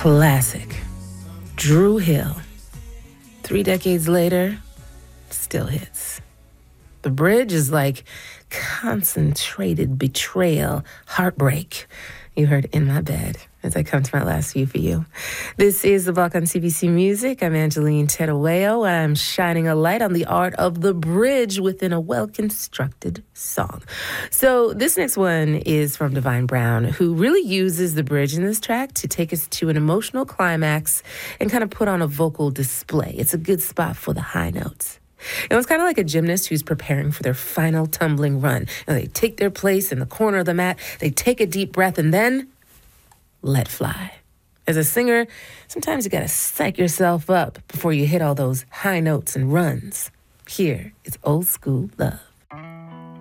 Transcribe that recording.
Classic. Dru Hill. 3 decades later, still hits. The bridge is like concentrated betrayal, heartbreak. You heard In My Bed as I come to my last view for you. This is The Block on CBC Music. I'm Angeline Terueo. I'm shining a light on the art of the bridge within a well-constructed song. So this next one is from Divine Brown, who really uses the bridge in this track to take us to an emotional climax and kind of put on a vocal display. It's a good spot for the high notes. It was kind of like a gymnast who's preparing for their final tumbling run. And they take their place in the corner of the mat, they take a deep breath, and then let fly. As a singer, sometimes you gotta psych yourself up before you hit all those high notes and runs. Here is Old School Love.